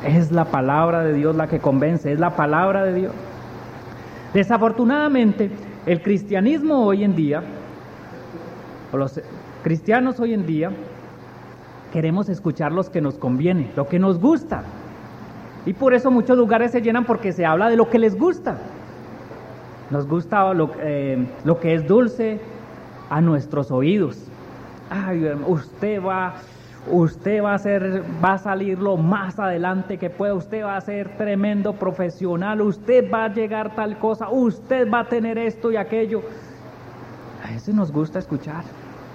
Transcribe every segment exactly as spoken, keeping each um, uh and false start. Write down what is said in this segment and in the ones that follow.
Es la palabra de Dios la que convence, es la palabra de Dios. Desafortunadamente, el cristianismo hoy en día, o los cristianos hoy en día, queremos escuchar lo que nos conviene, lo que nos gusta. Y por eso muchos lugares se llenan porque se habla de lo que les gusta. Nos gusta lo, eh, lo que es dulce a nuestros oídos. Ay, usted va, usted va a ser, va a salir lo más adelante que pueda, usted va a ser tremendo profesional, usted va a llegar tal cosa, usted va a tener esto y aquello. A eso nos gusta escuchar.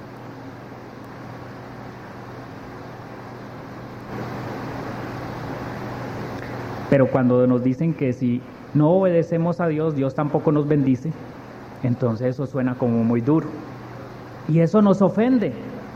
Pero cuando nos dicen que si no obedecemos a Dios, Dios tampoco nos bendice, entonces eso suena como muy duro. Y eso nos ofende.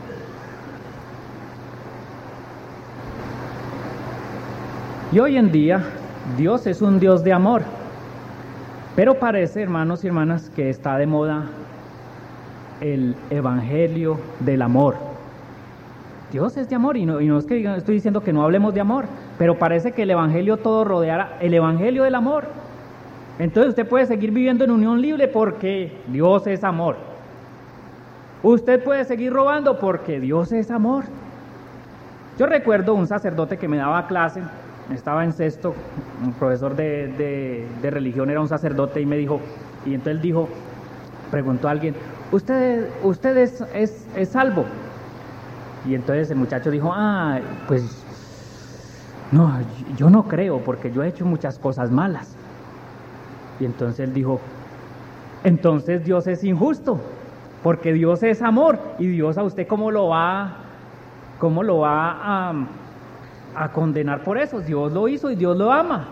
Y hoy en día, Dios es un Dios de amor. Pero parece, hermanos y hermanas, que está de moda el evangelio del amor. Dios es de amor, y no, y no es que estoy diciendo que no hablemos de amor, pero parece que el evangelio todo rodeara el evangelio del amor. Entonces usted puede seguir viviendo en unión libre porque Dios es amor. Usted puede seguir robando porque Dios es amor. Yo recuerdo un sacerdote que me daba clase, estaba en sexto, un profesor de, de, de religión era un sacerdote y me dijo, y entonces él dijo, preguntó a alguien, ¿usted, usted es, es, es salvo? Y entonces el muchacho dijo, ah, pues no, yo no creo porque yo he hecho muchas cosas malas. Y entonces él dijo, entonces Dios es injusto, porque Dios es amor, y Dios a usted cómo lo va, cómo lo va a, a condenar por eso. Dios lo hizo y Dios lo ama.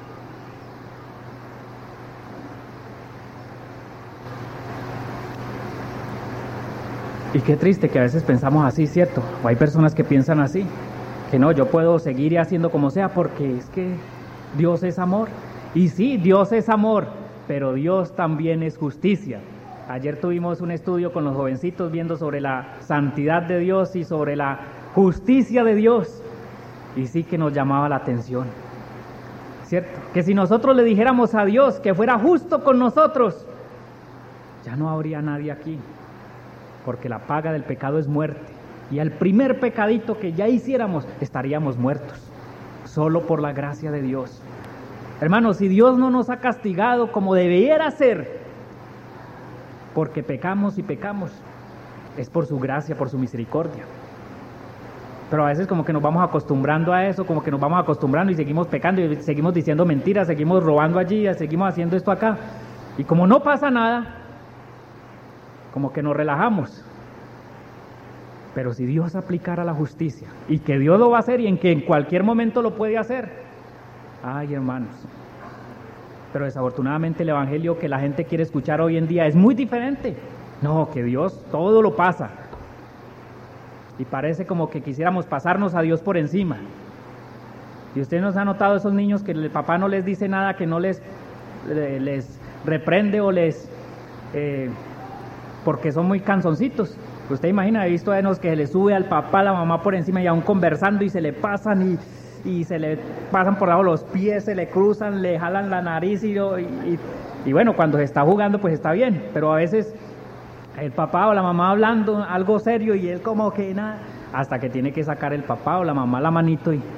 Y qué triste que a veces pensamos así, ¿cierto? O hay personas que piensan así, que no, yo puedo seguir haciendo como sea porque es que Dios es amor. Y sí, Dios es amor, pero Dios también es justicia. Ayer tuvimos un estudio con los jovencitos viendo sobre la santidad de Dios y sobre la justicia de Dios. Y sí que nos llamaba la atención, ¿cierto? Que si nosotros le dijéramos a Dios que fuera justo con nosotros, ya no habría nadie aquí. Porque la paga del pecado es muerte, y al primer pecadito que ya hiciéramos, estaríamos muertos, solo por la gracia de Dios. Hermanos, si Dios no nos ha castigado como debiera ser, porque pecamos y pecamos, es por su gracia, por su misericordia. Pero a veces como que nos vamos acostumbrando a eso, como que nos vamos acostumbrando y seguimos pecando, y seguimos diciendo mentiras, seguimos robando allí, seguimos haciendo esto acá, y como no pasa nada, como que nos relajamos. Pero si Dios aplicara la justicia, y que Dios lo va a hacer y en que en cualquier momento lo puede hacer, ay hermanos, pero desafortunadamente el evangelio que la gente quiere escuchar hoy en día es muy diferente. No, que Dios todo lo pasa, y parece como que quisiéramos pasarnos a Dios por encima. Y usted nos ha notado esos niños que el papá no les dice nada, que no les, les reprende o les... Eh, porque son muy canzoncitos. Usted imagina, he visto a unos que se le sube al papá, a la mamá por encima y aún conversando y se le pasan y, y se le pasan por abajo los pies, se le cruzan, le jalan la nariz y, y, y bueno, cuando se está jugando pues está bien, pero a veces el papá o la mamá hablando algo serio y él como que nada, hasta que tiene que sacar el papá o la mamá la manito y,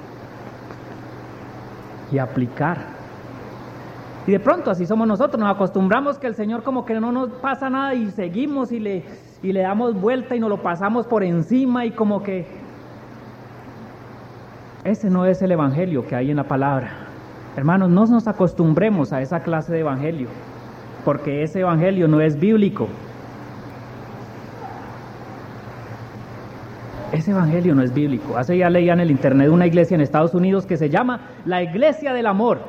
y aplicar. Y de pronto así somos nosotros, nos acostumbramos que el Señor como que no nos pasa nada y seguimos y le, y le damos vuelta y nos lo pasamos por encima y como que... Ese no es el evangelio que hay en la palabra. Hermanos, no nos acostumbremos a esa clase de evangelio, porque ese evangelio no es bíblico. Ese evangelio no es bíblico. Hace ya leía en el internet una iglesia en Estados Unidos que se llama la Iglesia del Amor.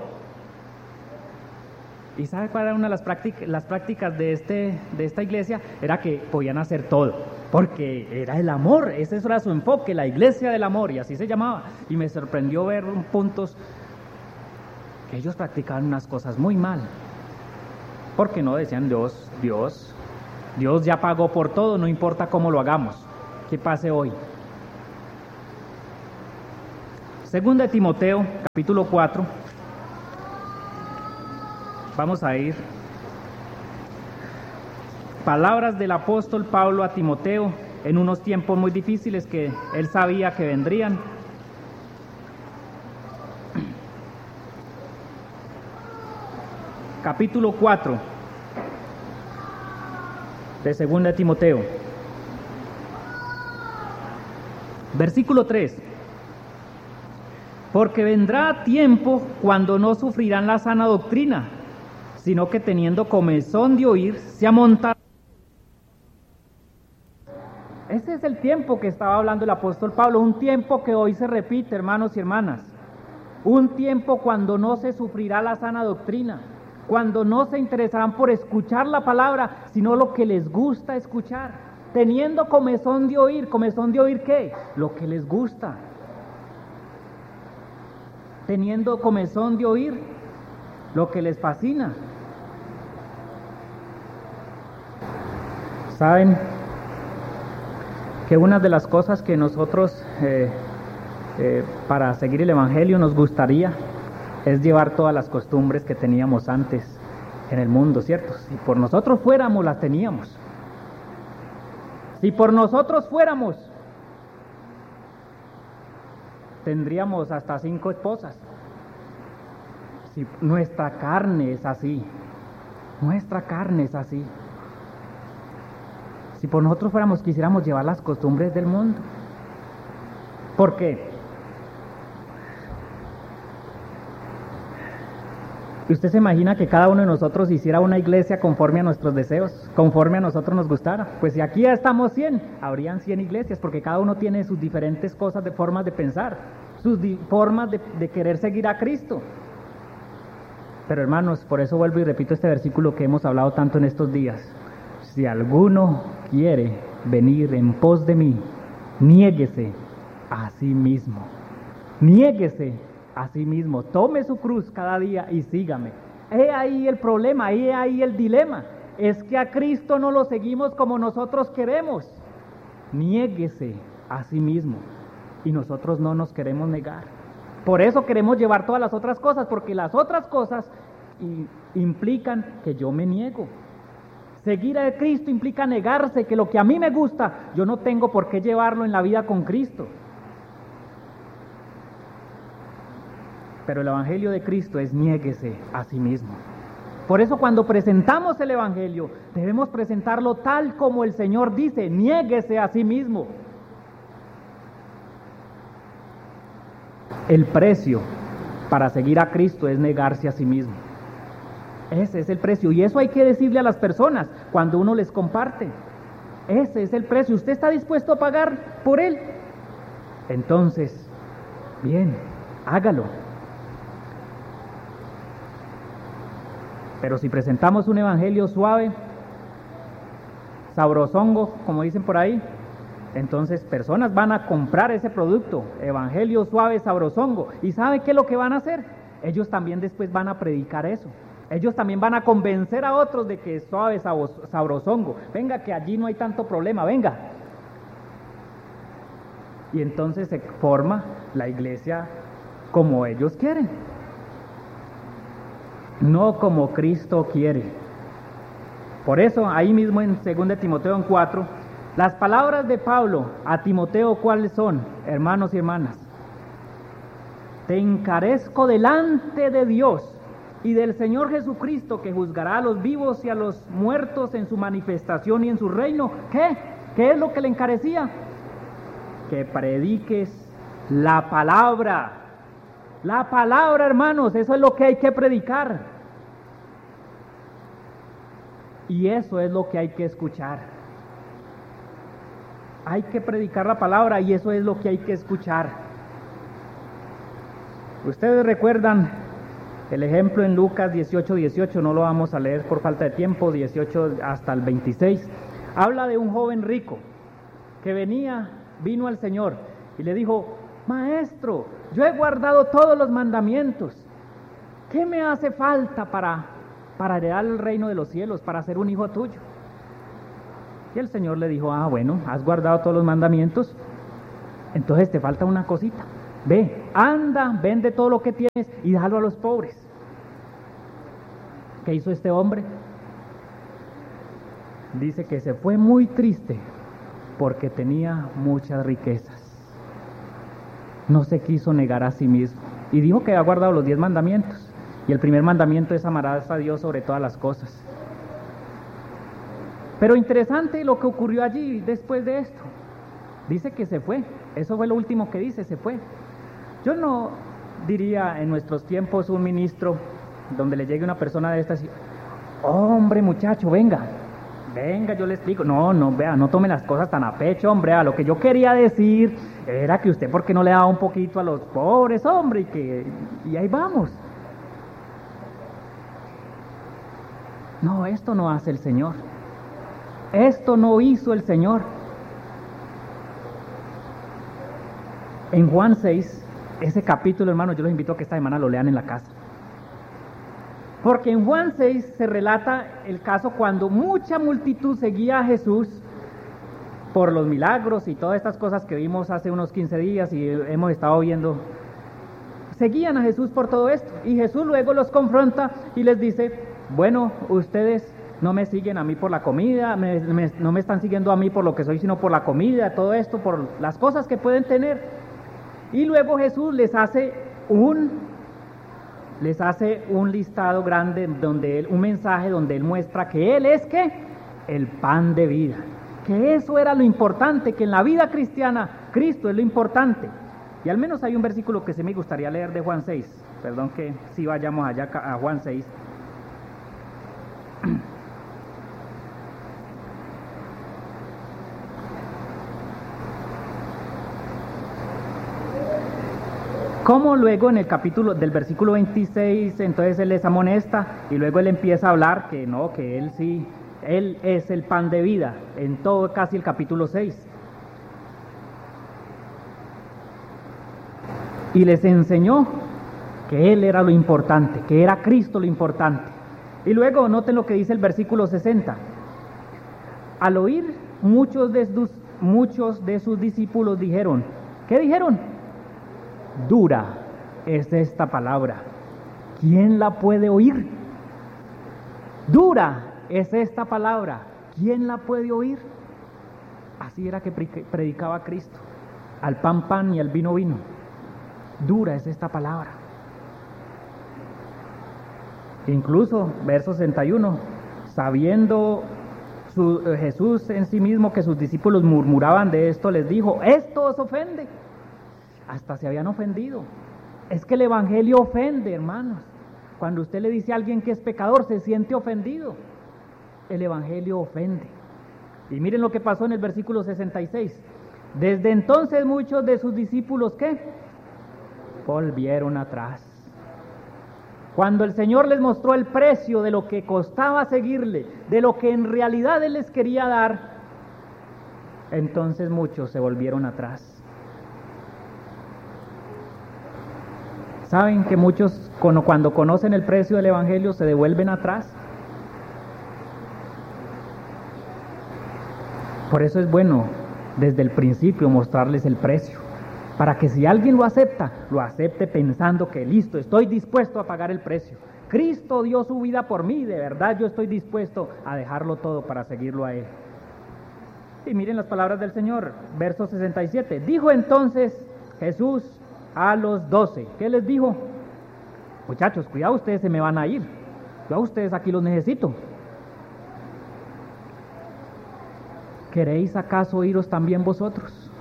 ¿Y sabe cuál era una de las prácticas, las prácticas de, este, de esta iglesia? Era que podían hacer todo, porque era el amor, ese era su enfoque, la iglesia del amor, y así se llamaba. Y me sorprendió ver puntos que ellos practicaban unas cosas muy mal, porque no decían Dios, Dios, Dios ya pagó por todo, no importa cómo lo hagamos, que pase hoy. Segunda de Timoteo, capítulo cuatro. Vamos a ir. Palabras del apóstol Pablo a Timoteo en unos tiempos muy difíciles que él sabía que vendrían. Capítulo cuatro de Segunda de Timoteo. Versículo tres. Porque vendrá tiempo cuando no sufrirán la sana doctrina, sino que teniendo comezón de oír, se amontarán. Ese es el tiempo que estaba hablando el apóstol Pablo, un tiempo que hoy se repite, hermanos y hermanas. Un tiempo cuando no se sufrirá la sana doctrina, cuando no se interesarán por escuchar la palabra, sino lo que les gusta escuchar. Teniendo comezón de oír, ¿comezón de oír qué? Lo que les gusta. Teniendo comezón de oír, lo que les fascina. ¿Saben que una de las cosas que nosotros eh, eh, para seguir el Evangelio nos gustaría es llevar todas las costumbres que teníamos antes en el mundo, ¿cierto? Si por nosotros fuéramos, las teníamos. Si por nosotros fuéramos, tendríamos hasta cinco esposas. Si nuestra carne es así, nuestra carne es así. Si por nosotros fuéramos, quisiéramos llevar las costumbres del mundo. ¿Por qué? ¿Usted se imagina que cada uno de nosotros hiciera una iglesia conforme a nuestros deseos, conforme a nosotros nos gustara? Pues si aquí ya estamos cien, habrían cien iglesias, porque cada uno tiene sus diferentes cosas, de formas de pensar, sus formas de, de querer seguir a Cristo. Pero hermanos, por eso vuelvo y repito este versículo que hemos hablado tanto en estos días. Si alguno quiere venir en pos de mí, niéguese a sí mismo. Niéguese a sí mismo. Tome su cruz cada día y sígame. He ahí el problema, he ahí el dilema. Es que a Cristo no lo seguimos como nosotros queremos. Niéguese a sí mismo. Y nosotros no nos queremos negar. Por eso queremos llevar todas las otras cosas, porque las otras cosas implican que yo me niego. Seguir a Cristo implica negarse, que lo que a mí me gusta, yo no tengo por qué llevarlo en la vida con Cristo. Pero el Evangelio de Cristo es niéguese a sí mismo. Por eso cuando presentamos el Evangelio, debemos presentarlo tal como el Señor dice, niéguese a sí mismo. El precio para seguir a Cristo es negarse a sí mismo. Ese es el precio, y eso hay que decirle a las personas cuando uno les comparte. Ese es el precio, ¿usted está dispuesto a pagar por él? Entonces, bien, hágalo. Pero si presentamos un evangelio suave, sabrosongo, como dicen por ahí, entonces personas van a comprar ese producto, evangelio suave, sabrosongo. ¿Y sabe qué es lo que van a hacer? Ellos también después van a predicar eso. Ellos también van a convencer a otros de que es suave, sabrosongo. Venga, que allí no hay tanto problema, venga. Y entonces se forma la iglesia como ellos quieren, no como Cristo quiere. Por eso, ahí mismo en Segunda de Timoteo en cuatro, las palabras de Pablo a Timoteo, ¿cuáles son, hermanos y hermanas? Te encarezco delante de Dios y del Señor Jesucristo, que juzgará a los vivos y a los muertos en su manifestación y en su reino. ¿Qué? ¿Qué es lo que le encarecía? Que prediques la palabra. La palabra, hermanos, eso es lo que hay que predicar. Y eso es lo que hay que escuchar. Hay que predicar la palabra y eso es lo que hay que escuchar. Ustedes recuerdan el ejemplo en Lucas dieciocho, dieciocho, no lo vamos a leer por falta de tiempo, dieciocho hasta el veintiséis. Habla de un joven rico que venía, vino al Señor y le dijo: Maestro, yo he guardado todos los mandamientos. ¿Qué me hace falta para, para heredar el reino de los cielos, para ser un hijo tuyo? Y el Señor le dijo: ah, bueno, has guardado todos los mandamientos, entonces te falta una cosita. Ve, anda, vende todo lo que tienes y déjalo a los pobres. ¿Qué hizo este hombre? Dice que se fue muy triste porque tenía muchas riquezas. No se quiso negar a sí mismo y dijo que había guardado los diez mandamientos. Y el primer mandamiento es amarás a Dios sobre todas las cosas. Pero interesante lo que ocurrió allí después de esto. Dice que se fue. Eso fue lo último que dice, se fue. Yo no diría en nuestros tiempos un ministro donde le llegue una persona de estas y, hombre muchacho, venga, venga, yo le explico. No, no, vea, no tome las cosas tan a pecho, hombre. A lo que yo quería decir era que usted, ¿por qué no le daba un poquito a los pobres, hombre? Y que, y ahí vamos. No, esto no hace el Señor. Esto no hizo el Señor. En Juan seis, ese capítulo, hermanos, yo los invito a que esta semana lo lean en la casa. Porque en Juan seis se relata el caso cuando mucha multitud seguía a Jesús por los milagros y todas estas cosas que vimos hace unos quince días y hemos estado viendo. Seguían a Jesús por todo esto. Y Jesús luego los confronta y les dice, bueno, ustedes no me siguen a mí por la comida, me, me, no me están siguiendo a mí por lo que soy, sino por la comida, todo esto, por las cosas que pueden tener. Y luego Jesús les hace un, les hace un listado grande, donde él, un mensaje donde Él muestra que Él es, ¿qué? El pan de vida. Que eso era lo importante, que en la vida cristiana Cristo es lo importante. Y al menos hay un versículo que sí me gustaría leer de Juan seis. Perdón que sí vayamos allá a Juan seis. Como luego en el capítulo del versículo veintiséis, entonces Él les amonesta y luego Él empieza a hablar que no, que Él sí, Él es el pan de vida, en todo casi el capítulo seis. Y les enseñó que Él era lo importante, que era Cristo lo importante. Y luego noten lo que dice el versículo sesenta. Al oír, muchos de sus, muchos de sus discípulos dijeron, ¿qué dijeron? Dura es esta palabra, ¿quién la puede oír? Dura es esta palabra, ¿quién la puede oír? Así era que predicaba Cristo, al pan pan y al vino vino. Dura es esta palabra. Incluso, verso sesenta y uno, sabiendo su, eh, Jesús en sí mismo que sus discípulos murmuraban de esto, les dijo, esto os ofende. Hasta se habían ofendido. Es que el Evangelio ofende, hermanos. Cuando usted le dice a alguien que es pecador, se siente ofendido. El Evangelio ofende. Y miren lo que pasó en el versículo sesenta y seis. Desde entonces muchos de sus discípulos, ¿qué? Volvieron atrás. Cuando el Señor les mostró el precio de lo que costaba seguirle, de lo que en realidad Él les quería dar, entonces muchos se volvieron atrás. ¿Saben que muchos cuando conocen el precio del Evangelio se devuelven atrás? Por eso es bueno desde el principio mostrarles el precio, para que si alguien lo acepta, lo acepte pensando que listo, estoy dispuesto a pagar el precio. Cristo dio su vida por mí, de verdad yo estoy dispuesto a dejarlo todo para seguirlo a Él. Y miren las palabras del Señor, verso sesenta y siete. Dijo entonces Jesús a los doce, ¿qué les dijo? Muchachos, cuidado, ustedes se me van a ir. Yo a ustedes aquí los necesito. ¿Queréis acaso iros también vosotros?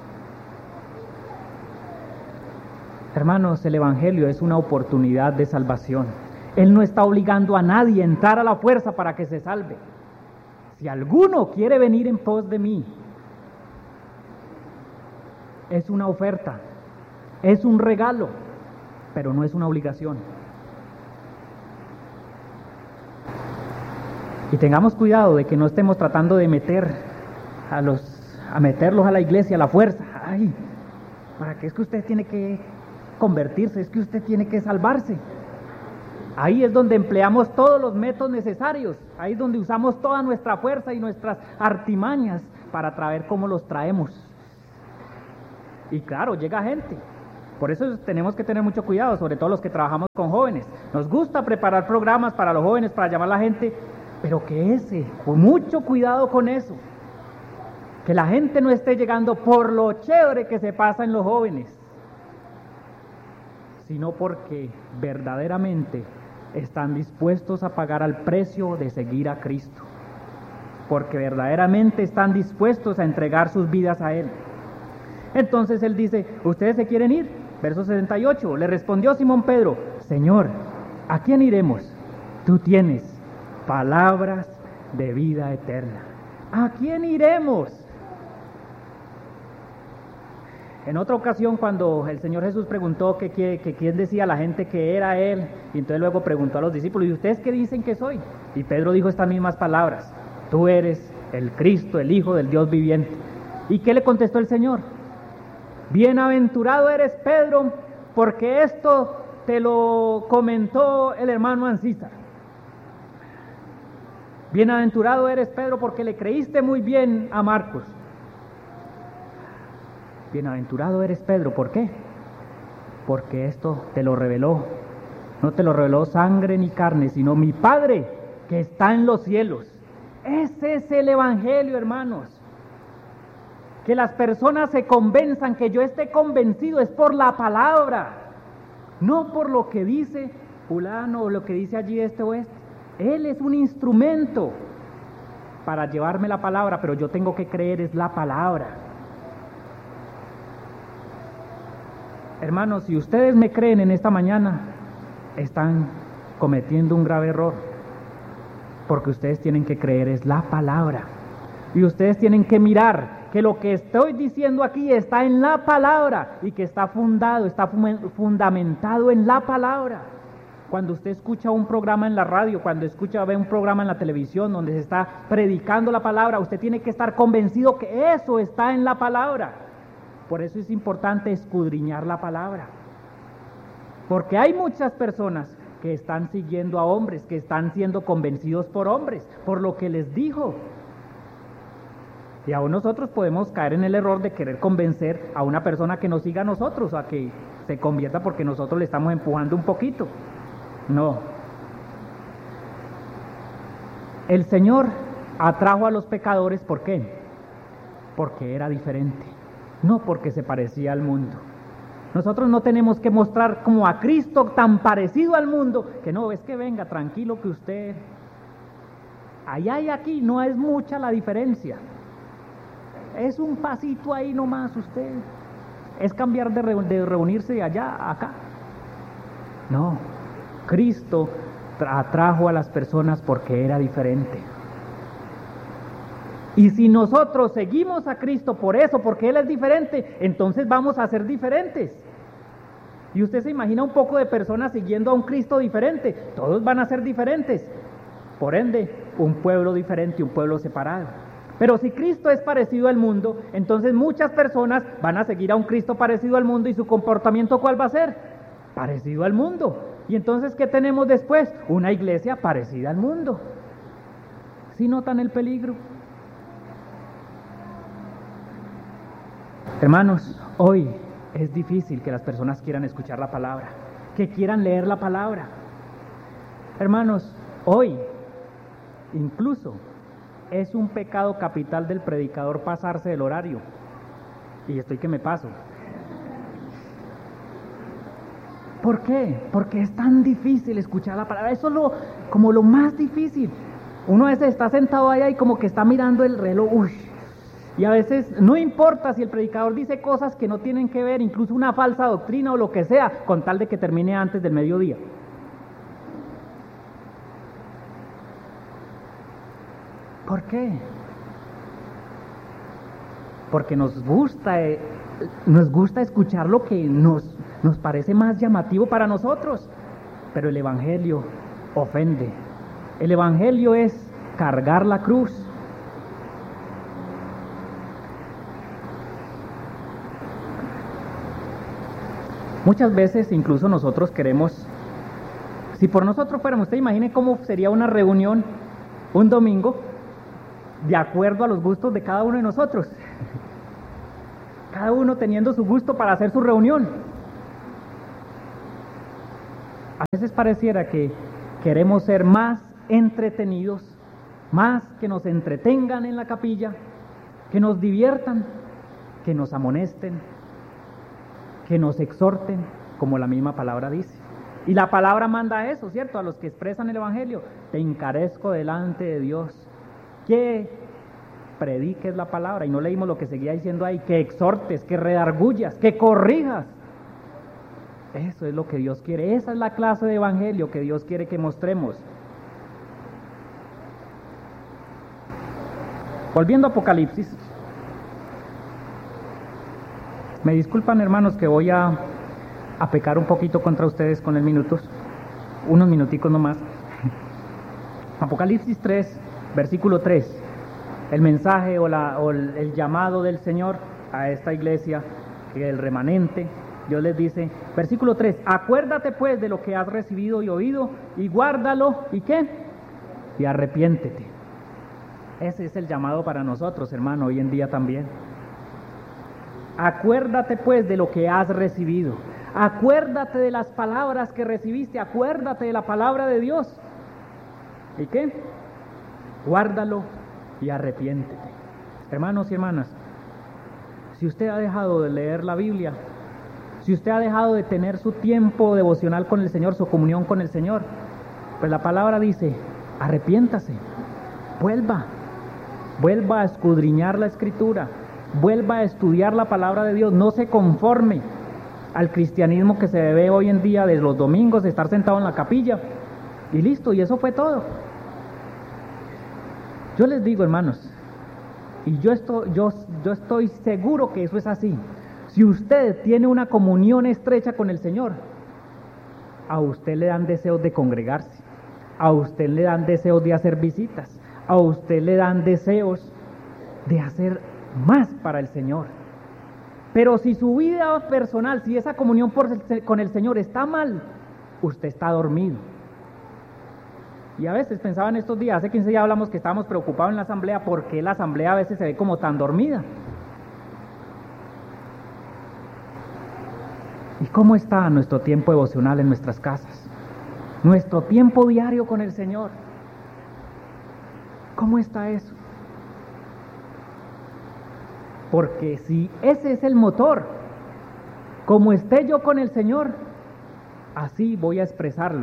Hermanos, el Evangelio es una oportunidad de salvación. Él no está obligando a nadie a entrar a la fuerza para que se salve. Si alguno quiere venir en pos de mí, es una oferta, es un regalo, pero no es una obligación. Y tengamos cuidado de que no estemos tratando de meter a los, a meterlos a la iglesia a la fuerza. Ay, ¿para qué es que usted tiene que convertirse? Es que usted tiene que salvarse. Ahí es donde empleamos todos los métodos necesarios. Ahí es donde usamos toda nuestra fuerza y nuestras artimañas para traer cómo los traemos. Y claro, llega gente. Por eso tenemos que tener mucho cuidado, sobre todo los que trabajamos con jóvenes. Nos gusta preparar programas para los jóvenes, para llamar a la gente, pero que ese, con mucho cuidado con eso. Que la gente no esté llegando por lo chévere que se pasa en los jóvenes, sino porque verdaderamente están dispuestos a pagar al precio de seguir a Cristo. Porque verdaderamente están dispuestos a entregar sus vidas a Él. Entonces Él dice, ¿ustedes se quieren ir? Verso setenta y ocho, le respondió Simón Pedro, Señor, ¿a quién iremos? Tú tienes palabras de vida eterna. ¿A quién iremos? En otra ocasión, cuando el Señor Jesús preguntó que, que, que quién decía la gente que era Él, y entonces luego preguntó a los discípulos, ¿y ustedes qué dicen que soy? Y Pedro dijo estas mismas palabras, tú eres el Cristo, el Hijo del Dios viviente. ¿Y qué le contestó el Señor? Bienaventurado eres Pedro, porque esto te lo comentó el hermano Ancísar. Bienaventurado eres Pedro, porque le creíste muy bien a Marcos. Bienaventurado eres Pedro, ¿por qué? Porque esto te lo reveló, no te lo reveló sangre ni carne, sino mi Padre que está en los cielos. Ese es el Evangelio, hermanos. Que las personas se convenzan, que yo esté convencido es por la palabra, no por lo que dice fulano o lo que dice allí este o este. Él es un instrumento para llevarme la palabra, pero yo tengo que creer es la palabra. Hermanos, si ustedes me creen en esta mañana, están cometiendo un grave error, porque ustedes tienen que creer es la palabra, y ustedes tienen que mirar que lo que estoy diciendo aquí está en la palabra, y que está fundado, está fundamentado en la palabra. Cuando usted escucha un programa en la radio, cuando escucha, ve un programa en la televisión donde se está predicando la palabra, usted tiene que estar convencido que eso está en la palabra. Por eso es importante escudriñar la palabra, porque hay muchas personas que están siguiendo a hombres, que están siendo convencidos por hombres, por lo que les dijo. Y aún nosotros podemos caer en el error de querer convencer a una persona que nos siga a nosotros, a que se convierta porque nosotros le estamos empujando un poquito. No. El Señor atrajo a los pecadores, ¿por qué? Porque era diferente, no porque se parecía al mundo. Nosotros no tenemos que mostrar como a Cristo tan parecido al mundo, que no, es que venga, tranquilo que usted, allá y aquí no es mucha la diferencia. Es un pasito ahí nomás usted. Es cambiar de, reu- de reunirse de allá a acá. No, Cristo atrajo a las personas porque era diferente. Y si nosotros seguimos a Cristo por eso, porque Él es diferente, entonces vamos a ser diferentes. Y usted se imagina un poco de personas siguiendo a un Cristo diferente. Todos van a ser diferentes. Por ende, un pueblo diferente, un pueblo separado. Pero si Cristo es parecido al mundo, entonces muchas personas van a seguir a un Cristo parecido al mundo, y su comportamiento ¿cuál va a ser? Parecido al mundo. Y entonces, ¿qué tenemos después? Una iglesia parecida al mundo. ¿Sí notan el peligro? Hermanos, hoy es difícil que las personas quieran escuchar la palabra, que quieran leer la palabra. Hermanos, hoy incluso es un pecado capital del predicador pasarse del horario. Y estoy que me paso. ¿Por qué? Porque es tan difícil escuchar la palabra. Eso es lo, como lo más difícil. Uno a veces está sentado allá y como que está mirando el reloj. Uy. Y a veces no importa si el predicador dice cosas que no tienen que ver, incluso una falsa doctrina o lo que sea, con tal de que termine antes del mediodía. ¿Por qué? Porque nos gusta, eh, nos gusta escuchar lo que nos, nos parece más llamativo para nosotros. Pero el Evangelio ofende. El Evangelio es cargar la cruz. Muchas veces incluso nosotros queremos, si por nosotros fuéramos, usted imagine cómo sería una reunión un domingo, de acuerdo a los gustos de cada uno de nosotros, cada uno teniendo su gusto para hacer su reunión. A veces pareciera que queremos ser más entretenidos, más que nos entretengan en la capilla, que nos diviertan, que nos amonesten, que nos exhorten, como la misma palabra dice. Y la palabra manda eso, ¿cierto? A los que expresan el Evangelio, te encarezco delante de Dios, que prediques la palabra. Y no leímos lo que seguía diciendo ahí, que exhortes, que redargullas, que corrijas. Eso es lo que Dios quiere, esa es la clase de Evangelio que Dios quiere que mostremos. Volviendo a Apocalipsis, me disculpan hermanos que voy a, a pecar un poquito contra ustedes con el minutos, unos minuticos nomás. Apocalipsis tres, versículo tres, el mensaje o, la, o el, el llamado del Señor a esta iglesia, que el remanente, Dios les dice, versículo tres, acuérdate pues de lo que has recibido y oído, y guárdalo, ¿y qué? Y arrepiéntete. Ese es el llamado para nosotros, hermano, hoy en día también. Acuérdate pues de lo que has recibido, acuérdate de las palabras que recibiste, acuérdate de la palabra de Dios. ¿Y qué? Guárdalo y arrepiéntete. Hermanos y hermanas, si usted ha dejado de leer la Biblia, si usted ha dejado de tener su tiempo devocional con el Señor, su comunión con el Señor, pues la palabra dice, arrepiéntase, vuelva, vuelva a escudriñar la Escritura, vuelva a estudiar la palabra de Dios, no se conforme al cristianismo que se ve hoy en día de los domingos, de estar sentado en la capilla, y listo, y eso fue todo. Yo les digo, hermanos, y yo estoy, yo, yo estoy seguro que eso es así. Si usted tiene una comunión estrecha con el Señor, a usted le dan deseos de congregarse, a usted le dan deseos de hacer visitas, a usted le dan deseos de hacer más para el Señor. Pero si su vida personal, si esa comunión por el, con el Señor está mal, usted está dormido. Y a veces pensaba en estos días, hace quince días hablamos que estábamos preocupados en la asamblea, porque la asamblea a veces se ve como tan dormida. ¿Y cómo está nuestro tiempo devocional en nuestras casas? Nuestro tiempo diario con el Señor. ¿Cómo está eso? Porque si ese es el motor, como esté yo con el Señor, así voy a expresarlo.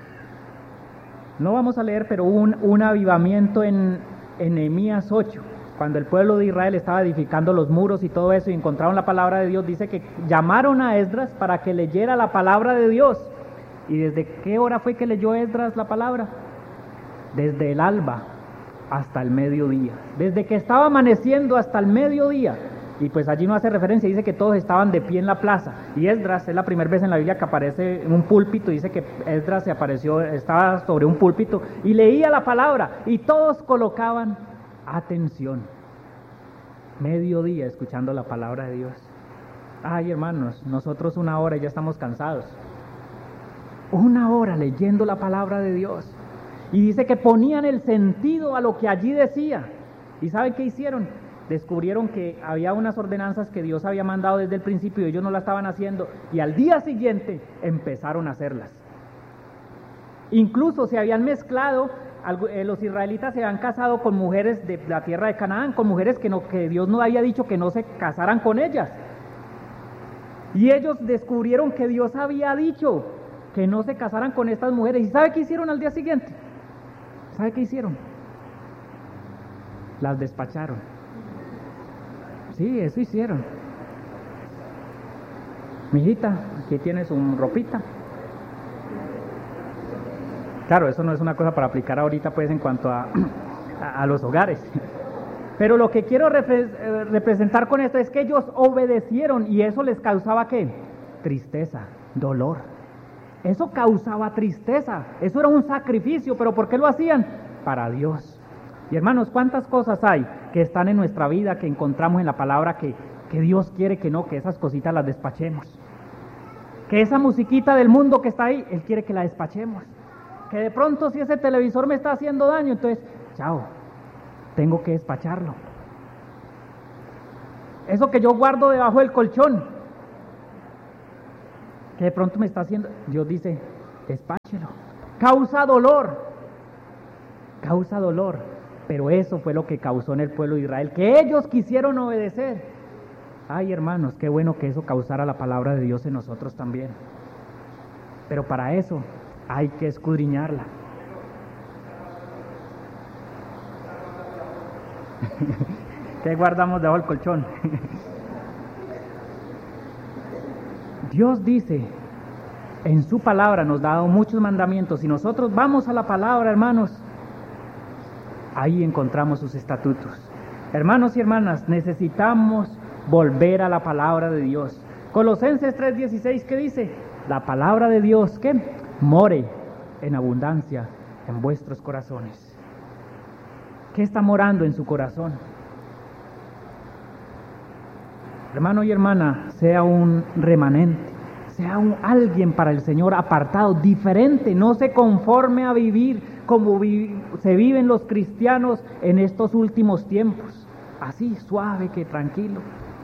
No vamos a leer, pero hubo un, un avivamiento en, en Nehemías ocho, cuando el pueblo de Israel estaba edificando los muros y todo eso, y encontraron la palabra de Dios. Dice que llamaron a Esdras para que leyera la palabra de Dios. ¿Y desde qué hora fue que leyó Esdras la palabra? Desde el alba hasta el mediodía, desde que estaba amaneciendo hasta el mediodía. Y pues allí no hace referencia, dice que todos estaban de pie en la plaza. Y Esdras es la primera vez en la Biblia que aparece en un púlpito. Dice que Esdras se apareció, estaba sobre un púlpito y leía la palabra, y todos colocaban atención. Mediodía escuchando la palabra de Dios. Ay, hermanos, nosotros una hora y ya estamos cansados. Una hora leyendo la palabra de Dios. Y dice que ponían el sentido a lo que allí decía. ¿Y saben qué hicieron? Descubrieron que había unas ordenanzas que Dios había mandado desde el principio y ellos no las estaban haciendo, y al día siguiente empezaron a hacerlas. Incluso se habían mezclado, los israelitas se habían casado con mujeres de la tierra de Canaán, con mujeres que, no, que Dios no había dicho que no se casaran con ellas. Y ellos descubrieron que Dios había dicho que no se casaran con estas mujeres. ¿Y sabe qué hicieron al día siguiente? ¿Sabe qué hicieron? Las despacharon. Sí, eso hicieron. Mijita, aquí tienes su ropita. Claro, eso no es una cosa para aplicar ahorita, pues, en cuanto a, a, a los hogares. Pero lo que quiero repre- eh, representar con esto es que ellos obedecieron, y eso les causaba, ¿qué? Tristeza, dolor. Eso causaba tristeza, eso era un sacrificio. ¿Pero por qué lo hacían? Para Dios. Y hermanos, ¿cuántas cosas hay que están en nuestra vida, que encontramos en la palabra, que, que Dios quiere que no, que esas cositas las despachemos? Que esa musiquita del mundo que está ahí, Él quiere que la despachemos. Que de pronto, si ese televisor me está haciendo daño, entonces, chao, tengo que despacharlo. Eso que yo guardo debajo del colchón, que de pronto me está haciendo, Dios dice, despáchelo. Causa dolor, causa dolor, pero eso fue lo que causó en el pueblo de Israel, que ellos quisieron obedecer. Ay, hermanos, qué bueno que eso causara la palabra de Dios en nosotros también. Pero para eso hay que escudriñarla. ¿Qué guardamos debajo del colchón? Dios dice, en su palabra nos ha dado muchos mandamientos. Si nosotros vamos a la palabra, hermanos, ahí encontramos sus estatutos. Hermanos y hermanas, necesitamos volver a la palabra de Dios. Colosenses tres dieciséis, ¿qué dice? La palabra de Dios, ¿qué? More en abundancia en vuestros corazones. ¿Qué está morando en su corazón? Hermano y hermana, sea un remanente, sea un alguien para el Señor apartado, diferente, no se conforme a vivir como vi, se viven los cristianos en estos últimos tiempos, así suave que tranquilo.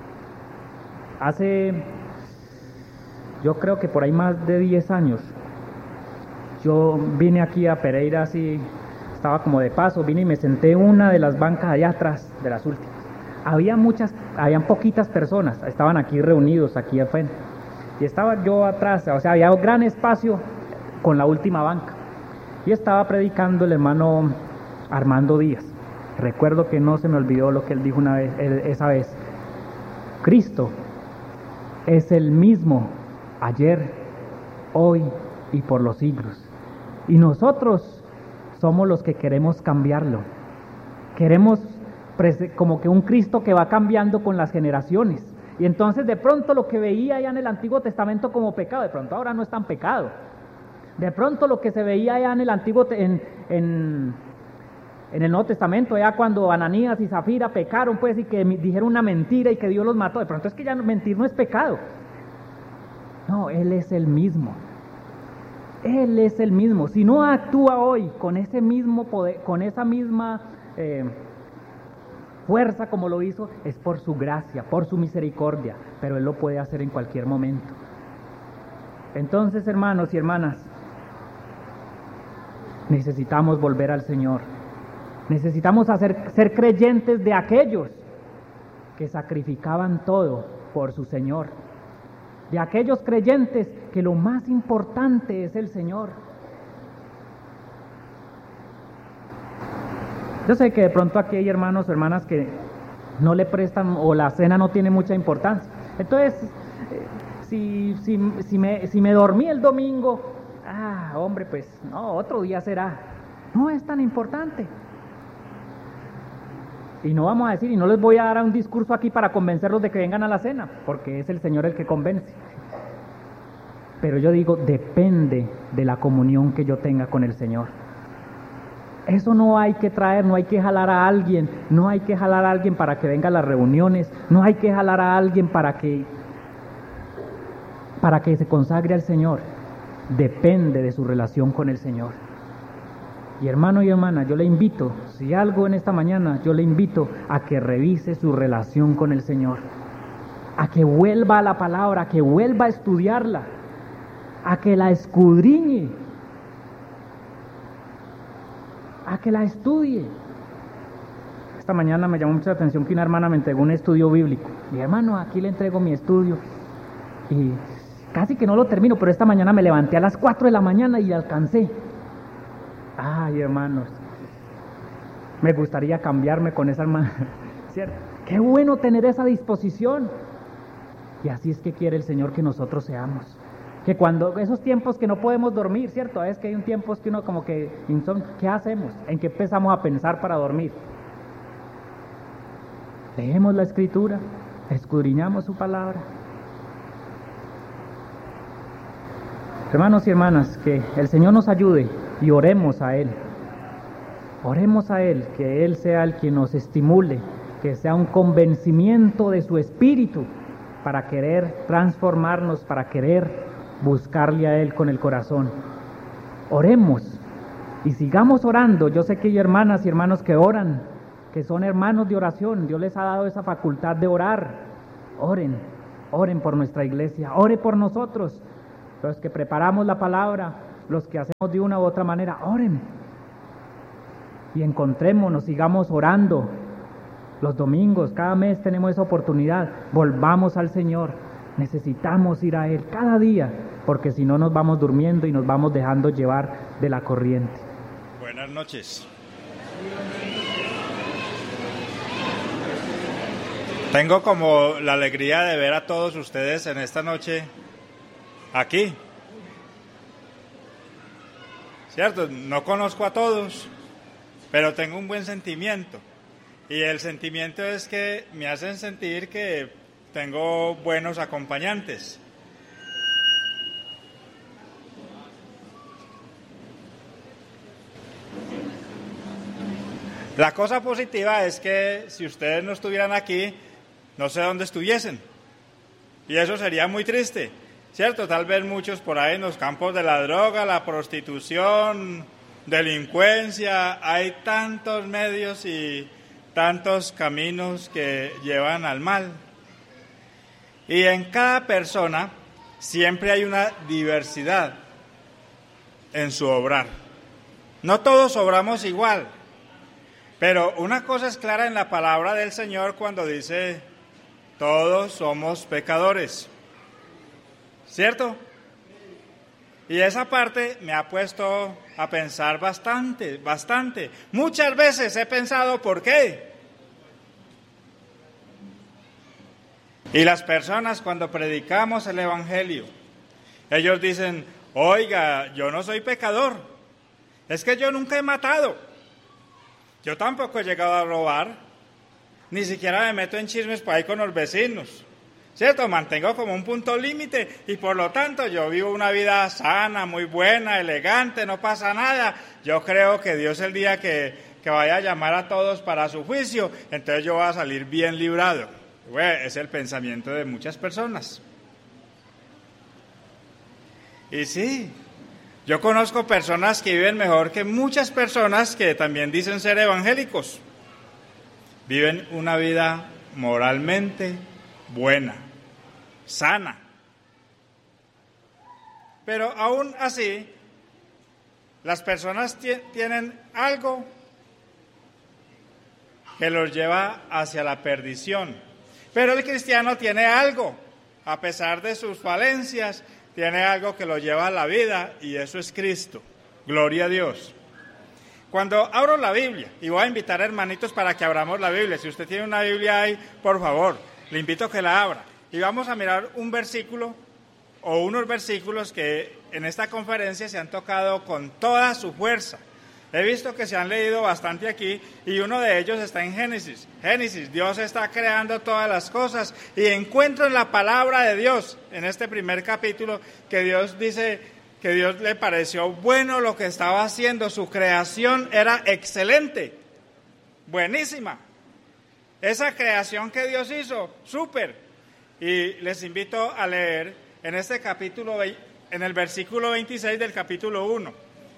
Hace, yo creo que por ahí más de diez años, yo vine aquí a Pereira así, estaba como de paso, vine y me senté en una de las bancas allá atrás, de las últimas. Había muchas, habían poquitas personas, estaban aquí reunidos, aquí al frente. Y estaba yo atrás, o sea, había un gran espacio con la última banca. Y estaba predicando el hermano Armando Díaz. Recuerdo que no se me olvidó lo que él dijo una vez, esa vez. Cristo es el mismo ayer, hoy y por los siglos. Y nosotros somos los que queremos cambiarlo. Queremos como que un Cristo que va cambiando con las generaciones. Y entonces de pronto lo que veía allá en el Antiguo Testamento como pecado, de pronto ahora no es tan pecado. De pronto lo que se veía allá en el Antiguo, en, en, en el Nuevo Testamento, ya cuando Ananías y Zafira pecaron, pues, y que dijeron una mentira y que Dios los mató, de pronto es que ya mentir no es pecado. No, Él es el mismo. Él es el mismo. Si no actúa hoy con ese mismo poder, con esa misma eh, fuerza como lo hizo, es por su gracia, por su misericordia, pero Él lo puede hacer en cualquier momento. Entonces, hermanos y hermanas, necesitamos volver al Señor. Necesitamos hacer, ser creyentes de aquellos que sacrificaban todo por su Señor. De aquellos creyentes que lo más importante es el Señor. Yo sé que de pronto aquí hay hermanos o hermanas que no le prestan o la cena no tiene mucha importancia. Entonces, eh, si, si, si, me, si me dormí el domingo, ah, hombre, pues no, otro día será. No es tan importante. Y no vamos a decir, y no les voy a dar un discurso aquí para convencerlos de que vengan a la cena, porque es el Señor el que convence. Pero yo digo, depende de la comunión que yo tenga con el Señor. Eso no hay que traer, no hay que jalar a alguien, no hay que jalar a alguien para que venga a las reuniones, no hay que jalar a alguien para que, para que se consagre al Señor. Depende de su relación con el Señor. Y hermano y hermana, yo le invito, si algo en esta mañana, yo le invito a que revise su relación con el Señor, a que vuelva a la palabra, a que vuelva a estudiarla, a que la escudriñe, a que la estudie. Esta mañana me llamó mucha atención que una hermana me entregó un estudio bíblico. Y hermano, aquí le entrego mi estudio. Y casi que no lo termino, pero esta mañana me levanté a las cuatro de la mañana y alcancé. Ay, hermanos, me gustaría cambiarme con esa hermana, ¿cierto? Qué bueno tener esa disposición. Y así es que quiere el Señor que nosotros seamos. Que cuando esos tiempos que no podemos dormir, ¿cierto? Es que hay un tiempo que uno como que insomnio, ¿qué hacemos? ¿En qué empezamos a pensar para dormir? Leemos la Escritura, escudriñamos su palabra. Hermanos y hermanas, que el Señor nos ayude y oremos a Él. Oremos a Él, que Él sea el quien nos estimule, que sea un convencimiento de su espíritu para querer transformarnos, para querer buscarle a Él con el corazón. Oremos y sigamos orando. Yo sé que hay hermanas y hermanos que oran, que son hermanos de oración. Dios les ha dado esa facultad de orar. Oren, oren por nuestra iglesia, ore por nosotros, los que preparamos la palabra, los que hacemos de una u otra manera, oren. Y encontrémonos, sigamos orando. Los domingos, cada mes tenemos esa oportunidad. Volvamos al Señor. Necesitamos ir a Él cada día, porque si no nos vamos durmiendo y nos vamos dejando llevar de la corriente. Buenas noches. Tengo como la alegría de ver a todos ustedes en esta noche aquí. ¿Cierto? No conozco a todos, pero tengo un buen sentimiento. Y el sentimiento es que me hacen sentir que tengo buenos acompañantes. La cosa positiva es que si ustedes no estuvieran aquí, no sé dónde estuviesen. Y eso sería muy triste, ¿cierto? Tal vez muchos por ahí en los campos de la droga, la prostitución, delincuencia. Hay tantos medios y tantos caminos que llevan al mal. Y en cada persona siempre hay una diversidad en su obrar. No todos obramos igual. Pero una cosa es clara en la palabra del Señor cuando dice, todos somos pecadores, ¿cierto? Y esa parte me ha puesto a pensar bastante, bastante. Muchas veces he pensado, ¿por qué? Y las personas cuando predicamos el Evangelio, ellos dicen, oiga, yo no soy pecador, es que yo nunca he matado. Yo tampoco he llegado a robar, ni siquiera me meto en chismes por ahí con los vecinos, ¿cierto? Mantengo como un punto límite y por lo tanto yo vivo una vida sana, muy buena, elegante, no pasa nada. Yo creo que Dios el día que, que vaya a llamar a todos para su juicio, entonces yo voy a salir bien librado. Bueno, es el pensamiento de muchas personas. Y sí, yo conozco personas que viven mejor que muchas personas que también dicen ser evangélicos. Viven una vida moralmente buena, sana. Pero aún así, las personas t- tienen algo que los lleva hacia la perdición. Pero el cristiano tiene algo, a pesar de sus falencias, tiene algo que lo lleva a la vida y eso es Cristo. Gloria a Dios. Cuando abro la Biblia, y voy a invitar a hermanitos para que abramos la Biblia, si usted tiene una Biblia ahí, por favor, le invito a que la abra. Y vamos a mirar un versículo o unos versículos que en esta conferencia se han tocado con toda su fuerza. He visto que se han leído bastante aquí y uno de ellos está en Génesis. Génesis, Dios está creando todas las cosas y encuentro en la palabra de Dios, en este primer capítulo, que Dios dice que Dios le pareció bueno lo que estaba haciendo. Su creación era excelente, buenísima. Esa creación que Dios hizo, súper. Y les invito a leer en este capítulo, en el versículo veintiséis del capítulo uno.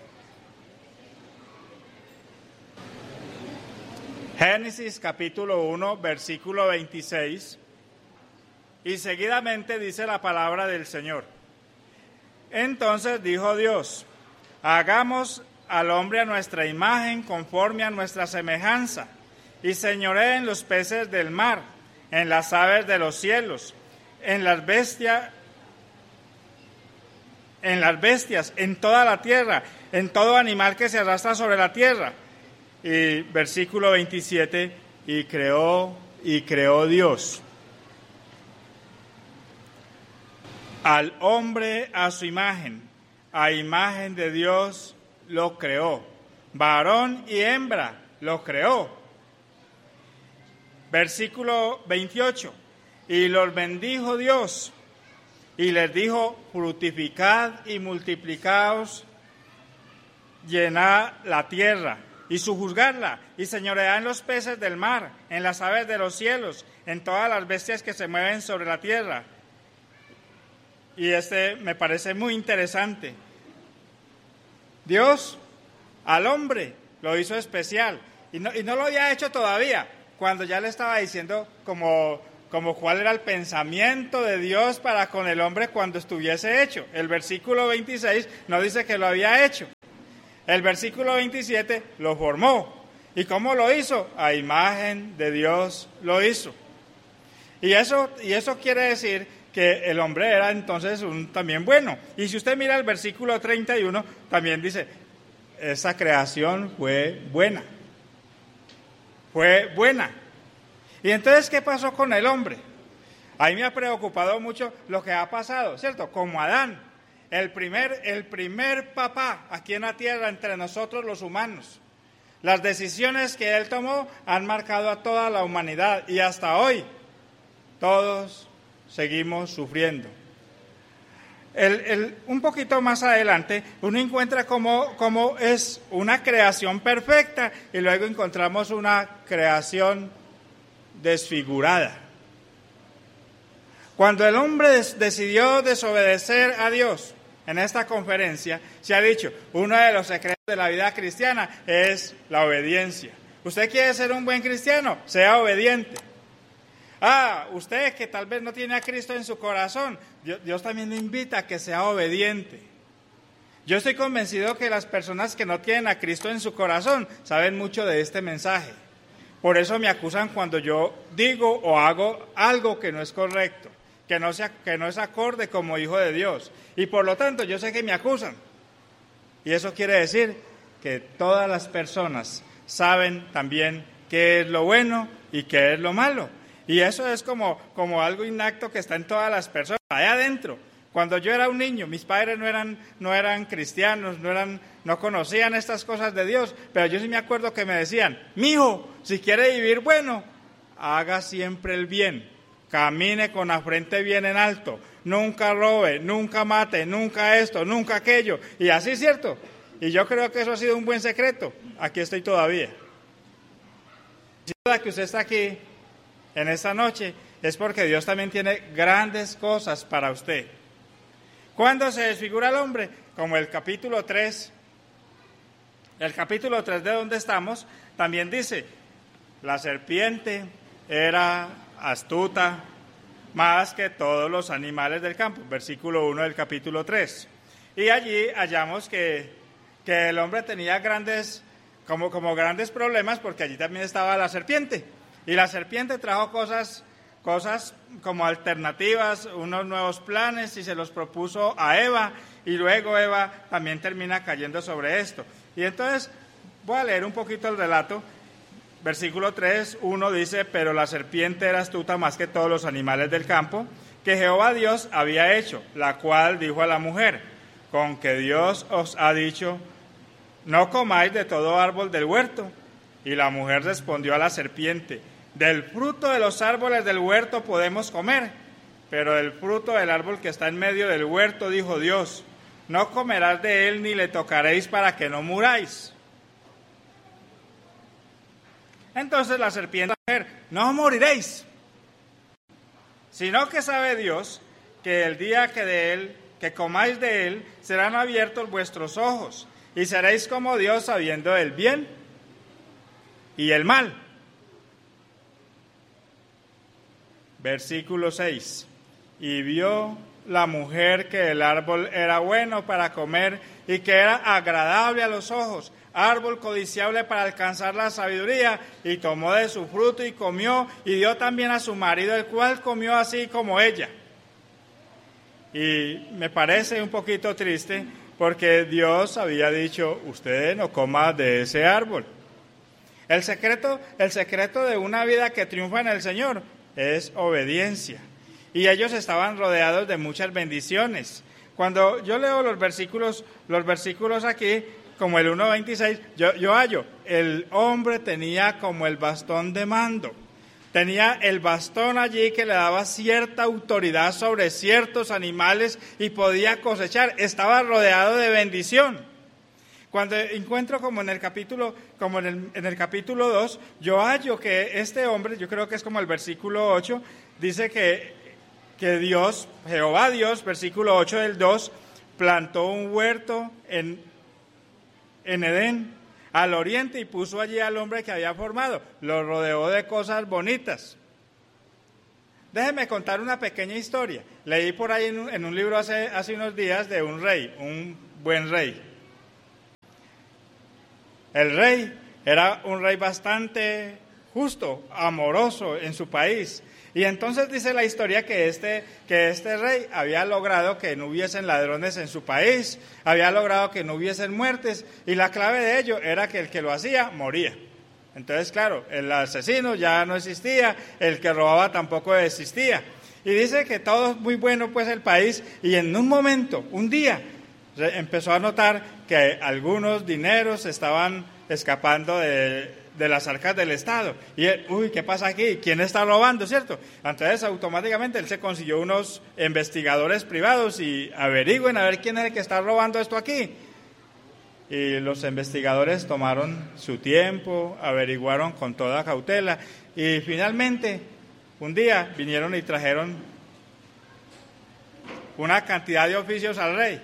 Génesis capítulo uno, versículo veintiséis, y seguidamente dice la palabra del Señor. Entonces dijo Dios, hagamos al hombre a nuestra imagen, conforme a nuestra semejanza, y señoree en los peces del mar, en las aves de los cielos, en las bestias, en las bestias, en toda la tierra, en todo animal que se arrastra sobre la tierra. Y versículo veintisiete, y creó, y creó Dios al hombre a su imagen, a imagen de Dios lo creó, varón y hembra lo creó. Versículo veintiocho, y los bendijo Dios, y les dijo, fructificad y multiplicaos, llenad la tierra, y sojuzgadla, y señoread en los peces del mar, en las aves de los cielos, en todas las bestias que se mueven sobre la tierra. Y este me parece muy interesante. Dios al hombre lo hizo especial, y no, y no lo había hecho todavía, cuando ya le estaba diciendo como como cuál era el pensamiento de Dios para con el hombre cuando estuviese hecho. El versículo veintiséis no dice que lo había hecho. El versículo veintisiete lo formó. ¿Y cómo lo hizo? A imagen de Dios lo hizo. Y eso, y eso quiere decir que el hombre era entonces un, también bueno. Y si usted mira el versículo treinta y uno, también dice, esa creación fue buena. Fue buena. Y entonces, ¿qué pasó con el hombre? A mí me ha preocupado mucho lo que ha pasado, ¿cierto? Como Adán, el primer, el primer papá aquí en la tierra entre nosotros los humanos. Las decisiones que él tomó han marcado a toda la humanidad y hasta hoy todos seguimos sufriendo. El, el, un poquito más adelante uno encuentra cómo, cómo es una creación perfecta y luego encontramos una creación desfigurada. Cuando el hombre des, decidió desobedecer a Dios, en esta conferencia se ha dicho, uno de los secretos de la vida cristiana es la obediencia. ¿Usted quiere ser un buen cristiano? Sea obediente. Ah, usted que tal vez no tiene a Cristo en su corazón, Dios, Dios también le invita a que sea obediente. Yo estoy convencido que las personas que no tienen a Cristo en su corazón saben mucho de este mensaje. Por eso me acusan cuando yo digo o hago algo que no es correcto, que no, sea, que no es acorde como hijo de Dios. Y por lo tanto yo sé que me acusan. Y eso quiere decir que todas las personas saben también qué es lo bueno y qué es lo malo. Y eso es como, como algo innato que está en todas las personas, allá adentro. Cuando yo era un niño, mis padres no eran, no eran cristianos, no, eran, no conocían estas cosas de Dios, pero yo sí me acuerdo que me decían, mijo, si quiere vivir bueno, haga siempre el bien, camine con la frente bien en alto, nunca robe, nunca mate, nunca esto, nunca aquello, y así, ¿cierto? Y yo creo que eso ha sido un buen secreto, aquí estoy todavía. Sin duda que usted está aquí en esta noche es porque Dios también tiene grandes cosas para usted. ¿Cuándo se desfigura el hombre? Como el capítulo tres, el capítulo tres de donde estamos, también dice, la serpiente era astuta más que todos los animales del campo, versículo uno del capítulo tres. Y allí hallamos que, que el hombre tenía grandes, como, como grandes problemas porque allí también estaba la serpiente. Y la serpiente trajo cosas, cosas como alternativas, unos nuevos planes y se los propuso a Eva y luego Eva también termina cayendo sobre esto. Y entonces voy a leer un poquito el relato. Versículo tres, uno dice, pero la serpiente era astuta más que todos los animales del campo que Jehová Dios había hecho, la cual dijo a la mujer, con que Dios os ha dicho, no comáis de todo árbol del huerto. Y la mujer respondió a la serpiente, del fruto de los árboles del huerto podemos comer, pero del fruto del árbol que está en medio del huerto, dijo Dios, no comerás de él ni le tocaréis para que no muráis. Entonces la serpiente dijo, no moriréis, sino que sabe Dios que el día que de él, que comáis de él, serán abiertos vuestros ojos, y seréis como Dios sabiendo el bien y el mal. Versículo seis, y vio la mujer que el árbol era bueno para comer y que era agradable a los ojos, árbol codiciable para alcanzar la sabiduría, y tomó de su fruto y comió, y dio también a su marido, el cual comió así como ella. Y me parece un poquito triste porque Dios había dicho, usted no coma de ese árbol. El secreto, el secreto de una vida que triunfa en el Señor es obediencia. Y ellos estaban rodeados de muchas bendiciones. Cuando yo leo los versículos, los versículos aquí, como el uno veintiséis, yo, yo hallo, el hombre tenía como el bastón de mando. Tenía el bastón allí que le daba cierta autoridad sobre ciertos animales y podía cosechar. Estaba rodeado de bendición. Cuando encuentro como en el capítulo, como en el, en el capítulo dos, yo hallo que este hombre, yo creo que es como el versículo ocho, dice que, que Dios, Jehová Dios, versículo ocho del dos, plantó un huerto en, en Edén, al oriente, y puso allí al hombre que había formado, lo rodeó de cosas bonitas. Déjeme contar una pequeña historia. Leí por ahí en un, en un libro hace, hace unos días de un rey, un buen rey. El rey era un rey bastante justo, amoroso en su país. Y entonces dice la historia que este, que este rey había logrado que no hubiesen ladrones en su país, había logrado que no hubiesen muertes, y la clave de ello era que el que lo hacía moría. Entonces, claro, el asesino ya no existía, el que robaba tampoco existía. Y dice que todo es muy bueno pues el país, y en un momento, un día, empezó a notar que algunos dineros estaban escapando de, de las arcas del Estado. Y él, uy, ¿qué pasa aquí? ¿Quién está robando, cierto? Entonces, automáticamente él se consiguió unos investigadores privados y averigüen a ver quién es el que está robando esto aquí. Y los investigadores tomaron su tiempo, averiguaron con toda cautela y finalmente un día vinieron y trajeron una cantidad de oficios al rey.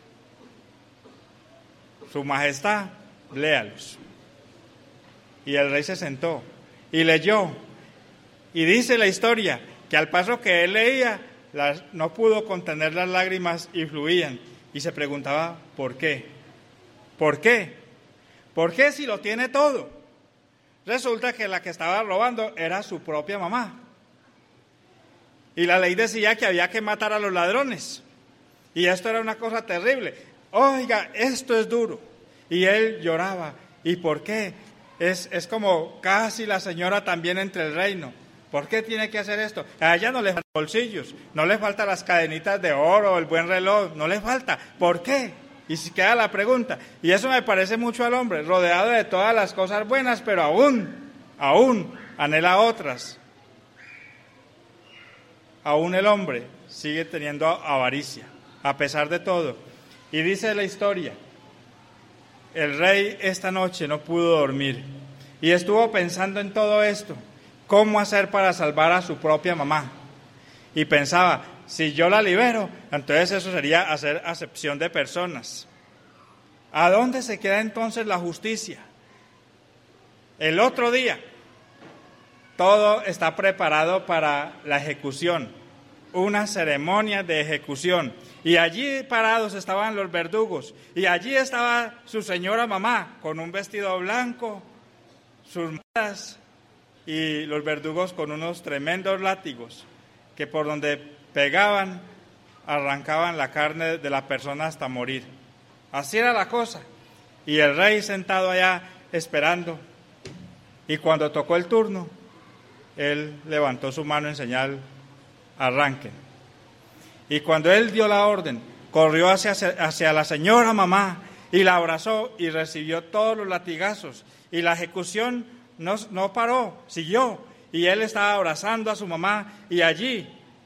Su majestad, léalos. Y el rey se sentó y leyó. Y dice la historia que al paso que él leía, las, no pudo contener las lágrimas y fluían. Y se preguntaba, ¿por qué? ¿Por qué? ¿Por qué si lo tiene todo? Resulta que la que estaba robando era su propia mamá. Y la ley decía que había que matar a los ladrones. Y esto era una cosa terrible. Oiga, esto es duro. Y él lloraba. ¿Y por qué? Es, es como casi la señora también entre el reino. ¿Por qué tiene que hacer esto? A ella no le faltan bolsillos, no le faltan las cadenitas de oro, el buen reloj, no le falta. ¿Por qué? Y si queda la pregunta, y eso me parece mucho al hombre, rodeado de todas las cosas buenas, pero aún, aún anhela otras. Aún el hombre sigue teniendo avaricia, a pesar de todo. Y dice la historia, el rey esta noche no pudo dormir, y estuvo pensando en todo esto, cómo hacer para salvar a su propia mamá. Y pensaba, si yo la libero, entonces eso sería hacer acepción de personas. ¿A dónde se queda entonces la justicia? El otro día, todo está preparado para la ejecución, una ceremonia de ejecución. Y allí parados estaban los verdugos, y allí estaba su señora mamá, con un vestido blanco, sus matas, y los verdugos con unos tremendos látigos, que por donde pegaban, arrancaban la carne de la persona hasta morir. Así era la cosa. Y el rey sentado allá esperando. Y cuando tocó el turno, él levantó su mano en señal, arranquen. Y cuando él dio la orden, corrió hacia, hacia la señora mamá y la abrazó y recibió todos los latigazos. Y la ejecución no, no paró, siguió. Y él estaba abrazando a su mamá y allí,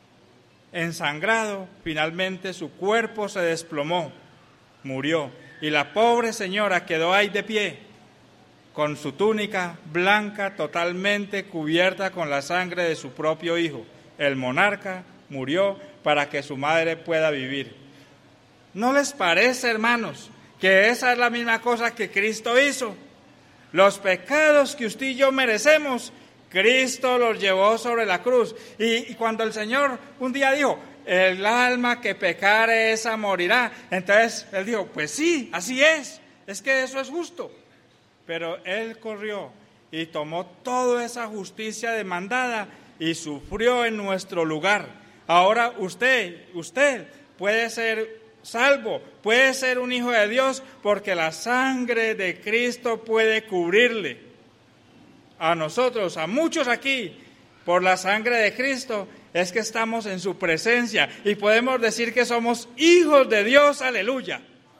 ensangrado, finalmente su cuerpo se desplomó, murió. Y la pobre señora quedó ahí de pie, con su túnica blanca totalmente cubierta con la sangre de su propio hijo. El monarca murió para que su madre pueda vivir. ¿No les parece, hermanos, que esa es la misma cosa que Cristo hizo? Los pecados que usted y yo merecemos, Cristo los llevó sobre la cruz. Y, y cuando el Señor un día dijo, el alma que pecare esa morirá, entonces él dijo, pues sí, así es, es que eso es justo. Pero él corrió y tomó toda esa justicia demandada y sufrió en nuestro lugar. Ahora usted, usted puede ser salvo, puede ser un hijo de Dios, porque la sangre de Cristo puede cubrirle. A nosotros, a muchos aquí, por la sangre de Cristo, es que estamos en su presencia y podemos decir que somos hijos de Dios, aleluya.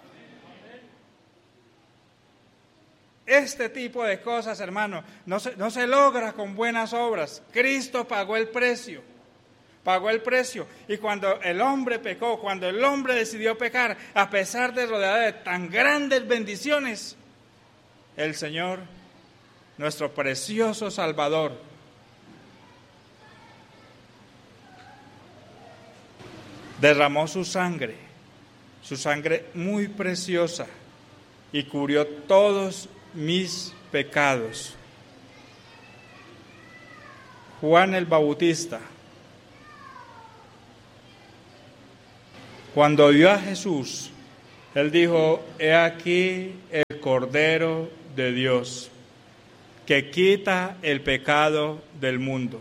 Este tipo de cosas, hermano, no se, no se logra con buenas obras. Cristo pagó el precio, pagó el precio. Y cuando el hombre pecó, cuando el hombre decidió pecar, a pesar de rodeado de tan grandes bendiciones, el Señor, nuestro precioso Salvador, derramó su sangre, su sangre muy preciosa, y cubrió todos mis pecados. Juan el Bautista Cuando vio a Jesús, él dijo: he aquí el Cordero de Dios, que quita el pecado del mundo.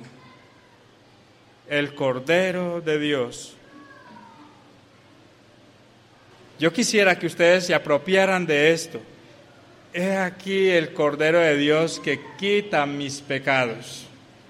El Cordero de Dios. Yo quisiera que ustedes se apropiaran de esto. He aquí el Cordero de Dios que quita mis pecados.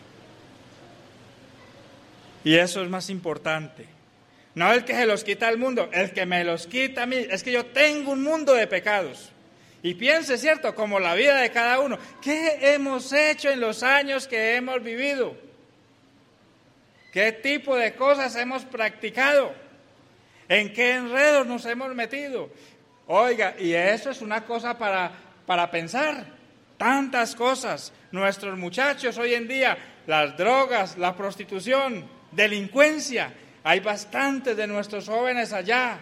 Y eso es más importante. No el que se los quita al mundo, el que me los quita a mí. Es que yo tengo un mundo de pecados. Y piense, ¿cierto?, como la vida de cada uno. ¿Qué hemos hecho en los años que hemos vivido? ¿Qué tipo de cosas hemos practicado? ¿En qué enredos nos hemos metido? Oiga, y eso es una cosa para, para pensar. Tantas cosas. Nuestros muchachos hoy en día, las drogas, la prostitución, delincuencia. Hay bastantes de nuestros jóvenes allá,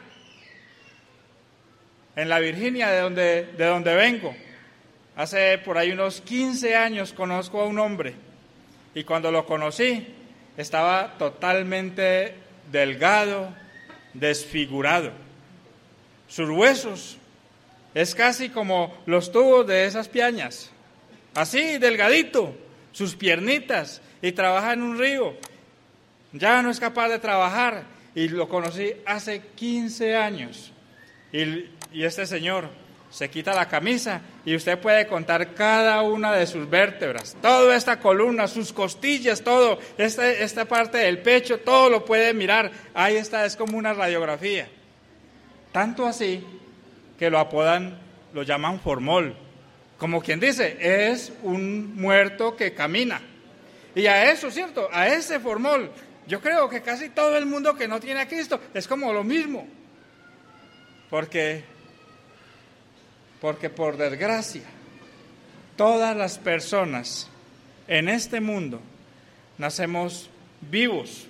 en la Virginia, de donde, de donde vengo. Hace por ahí unos quince años conozco a un hombre, y cuando lo conocí, estaba totalmente delgado, desfigurado. Sus huesos es casi como los tubos de esas piañas, así delgadito, sus piernitas, y trabaja en un río. Ya no es capaz de trabajar, y lo conocí hace quince años. Y, y este señor se quita la camisa y usted puede contar cada una de sus vértebras, toda esta columna, sus costillas, todo, esta, esta parte del pecho, todo lo puede mirar. Ahí está, es como una radiografía. Tanto así que lo apodan, lo llaman formol. Como quien dice, es un muerto que camina. Y a eso, ¿cierto?, a ese formol, yo creo que casi todo el mundo que no tiene a Cristo es como lo mismo. Porque, porque por desgracia, todas las personas en este mundo nacemos vivos.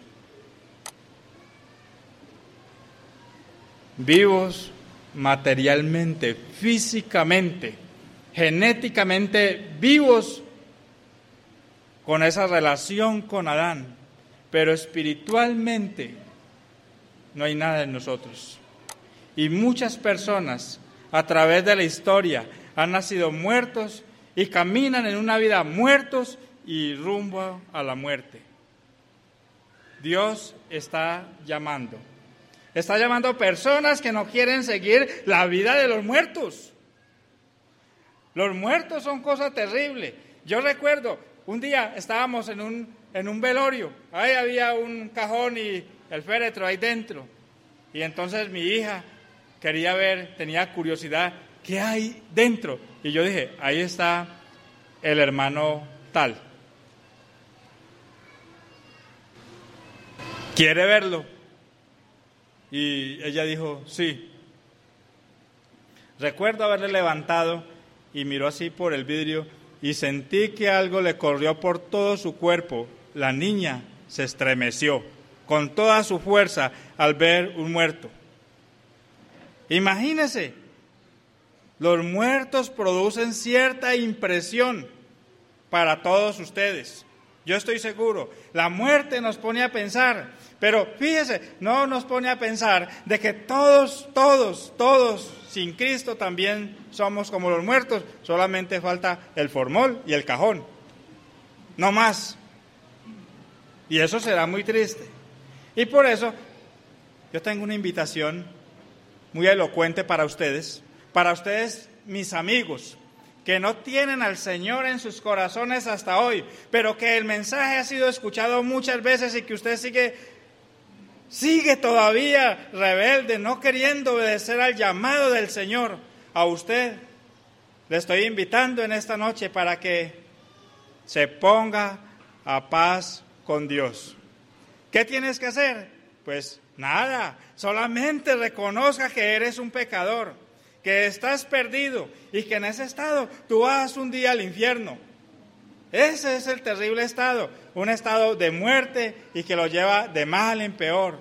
Vivos materialmente, físicamente, genéticamente vivos con esa relación con Adán. Pero espiritualmente no hay nada en nosotros. Y muchas personas a través de la historia han nacido muertos y caminan en una vida muertos y rumbo a la muerte. Dios está llamando. Está llamando a personas que no quieren seguir la vida de los muertos. Los muertos son cosa terrible. Yo recuerdo, un día estábamos en un en un velorio, ahí había un cajón y el féretro ahí dentro, y entonces mi hija quería ver, tenía curiosidad, ¿qué hay dentro? Y yo dije, ahí está el hermano tal. ¿Quiere verlo? Y ella dijo, sí. Recuerdo haberle levantado y miró así por el vidrio y sentí que algo le corrió por todo su cuerpo. La niña se estremeció con toda su fuerza al ver un muerto. Imagínese, los muertos producen cierta impresión para todos ustedes. Yo estoy seguro, la muerte nos pone a pensar, pero fíjese, no nos pone a pensar de que todos, todos, todos, sin Cristo también somos como los muertos, solamente falta el formol y el cajón, no más. Y eso será muy triste. Y por eso yo tengo una invitación muy elocuente para ustedes, para ustedes, mis amigos, que no tienen al Señor en sus corazones hasta hoy, pero que el mensaje ha sido escuchado muchas veces y que usted sigue, sigue todavía rebelde, no queriendo obedecer al llamado del Señor. A usted le estoy invitando en esta noche para que se ponga a paz con Dios. ¿Qué tienes que hacer? Pues nada, solamente reconozca que eres un pecador, que estás perdido y que en ese estado tú vas un día al infierno. Ese es el terrible estado, un estado de muerte y que lo lleva de mal en peor.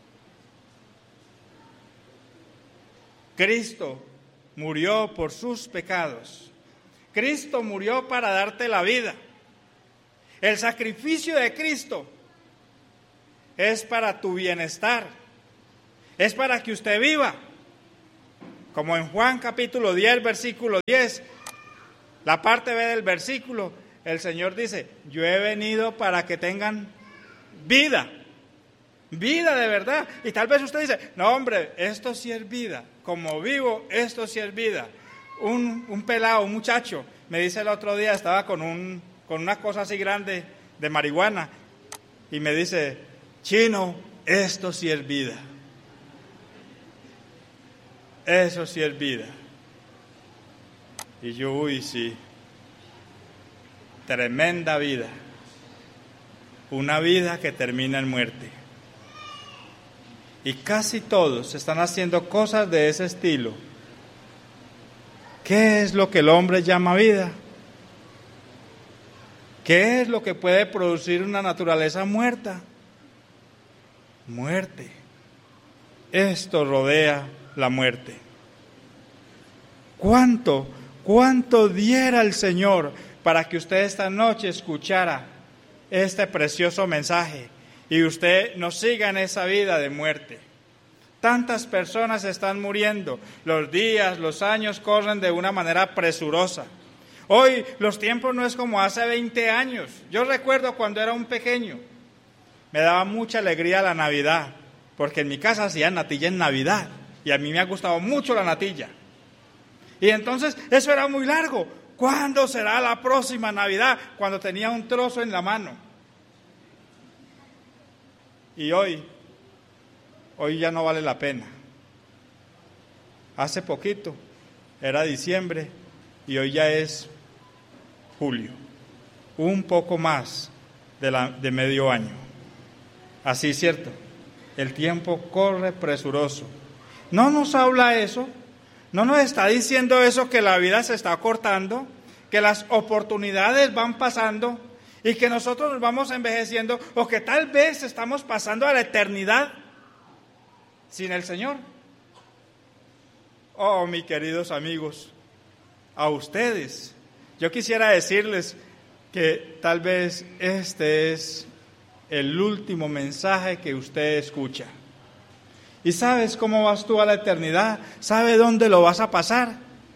Cristo murió por sus pecados. Cristo murió para darte la vida. El sacrificio de Cristo es para tu bienestar. es para que usted viva. Como en Juan capítulo diez, versículo diez, la parte B del versículo, el Señor dice, yo he venido para que tengan vida, vida de verdad. Y tal vez usted dice, no hombre, esto sí es vida, como vivo, esto sí es vida. Un, un pelado, un muchacho, me dice el otro día, estaba con, un, con una cosa así grande de marihuana, y me dice, Chino, esto sí es vida. Eso sí es vida. Y yo, uy, sí. Tremenda vida. Una vida que termina en muerte. Y casi todos están haciendo cosas de ese estilo. ¿Qué es lo que el hombre llama vida? ¿Qué es lo que puede producir una naturaleza muerta? Muerte. Esto rodea la muerte. ¿Cuánto, cuánto diera el Señor para que usted esta noche escuchara este precioso mensaje y usted no siga en esa vida de muerte? Tantas personas están muriendo, los días, los años corren de una manera presurosa. Hoy los tiempos no es como hace veinte años. Yo recuerdo cuando era un pequeño, me daba mucha alegría la Navidad, porque en mi casa hacían natilla en Navidad. Y a mí me ha gustado mucho la natilla. Y entonces eso era muy largo. ¿Cuándo será la próxima Navidad? Cuando tenía un trozo en la mano. Y hoy, hoy ya no vale la pena. Hace poquito, era diciembre, y hoy ya es julio. Un poco más de, la, de medio año. Así es cierto. El tiempo corre presuroso. No nos habla eso, no nos está diciendo eso, que la vida se está cortando, que las oportunidades van pasando y que nosotros nos vamos envejeciendo, o que tal vez estamos pasando a la eternidad sin el Señor. Oh, mis queridos amigos, a ustedes, yo quisiera decirles que tal vez este es el último mensaje que usted escucha. ¿Y sabes cómo vas tú a la eternidad? ¿Sabe dónde lo vas a pasar?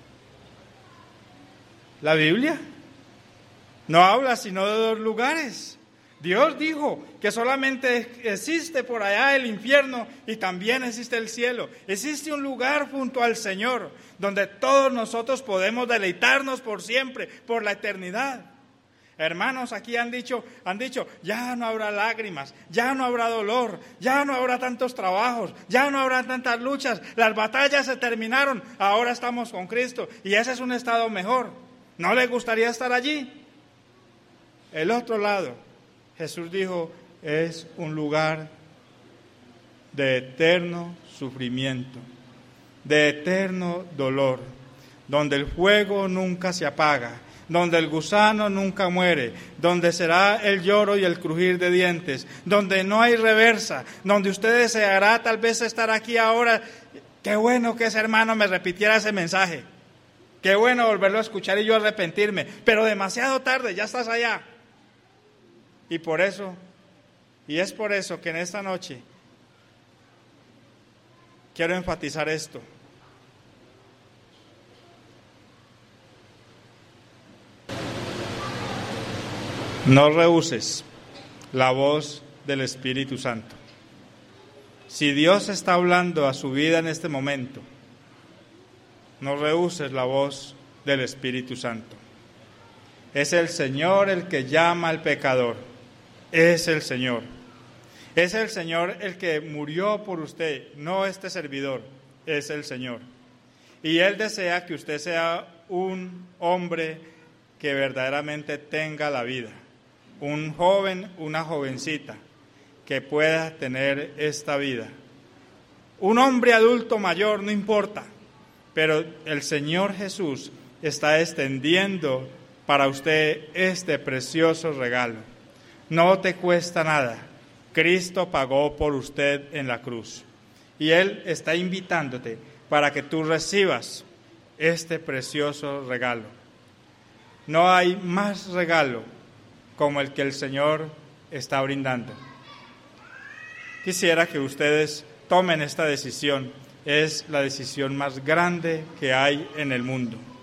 La Biblia no habla sino de dos lugares. Dios dijo que solamente existe por allá el infierno y también existe el cielo. Existe un lugar junto al Señor donde todos nosotros podemos deleitarnos por siempre, por la eternidad. Hermanos, aquí han dicho, han dicho, ya no habrá lágrimas, ya no habrá dolor, ya no habrá tantos trabajos, ya no habrá tantas luchas, las batallas se terminaron, ahora estamos con Cristo y ese es un estado mejor. ¿No le gustaría estar allí? El otro lado, Jesús dijo, es un lugar de eterno sufrimiento, de eterno dolor, donde el fuego nunca se apaga, donde el gusano nunca muere, donde será el lloro y el crujir de dientes, donde no hay reversa, donde usted deseará tal vez estar aquí ahora. Qué bueno que ese hermano me repitiera ese mensaje, qué bueno volverlo a escuchar y yo arrepentirme, pero demasiado tarde, ya estás allá. Y por eso, y es por eso que en esta noche quiero enfatizar esto. No rehuses la voz del Espíritu Santo. Si Dios está hablando a su vida en este momento, no rehuses la voz del Espíritu Santo. Es el Señor el que llama al pecador. Es el Señor. Es el Señor el que murió por usted, no este servidor, es el Señor. Y Él desea que usted sea un hombre que verdaderamente tenga la vida. Un joven, una jovencita que pueda tener esta vida. Un hombre adulto mayor, no importa, pero el Señor Jesús está extendiendo para usted este precioso regalo. No te cuesta nada. Cristo pagó por usted en la cruz. Y Él está invitándote para que tú recibas este precioso regalo. No hay más regalo como el que el Señor está brindando. Quisiera que ustedes tomen esta decisión. Es la decisión más grande que hay en el mundo.